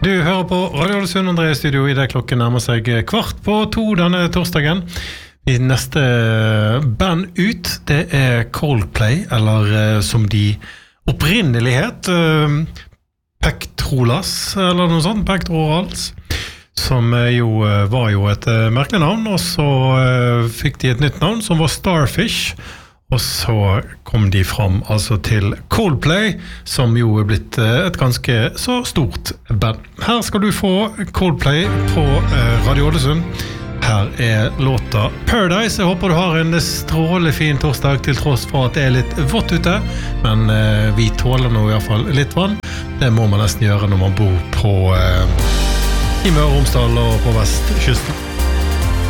Du hører på Radio Ålesund, André i studio. I det klokken nærmer seg 1:15 denne torsdagen. I neste band ut, det Coldplay, eller som de opprinnelig het, Pectorals, eller noe sånt, Pectorals, som var jo et merkelig navn, og så fikk de et nytt navn, som var Starfish, og så kom de fram altså til Coldplay, som jo blitt et ganske så stort band. Her skal du få Coldplay på Radio Ålesund. Her låta Paradise. Jeg håper du har en strålende fin torsdag, til tross for at det litt vått ute, men vi tåler nå i hvert fall litt vann. Det må man nesten gjøre når man bor på i Møre og Romsdal og på vestkysten.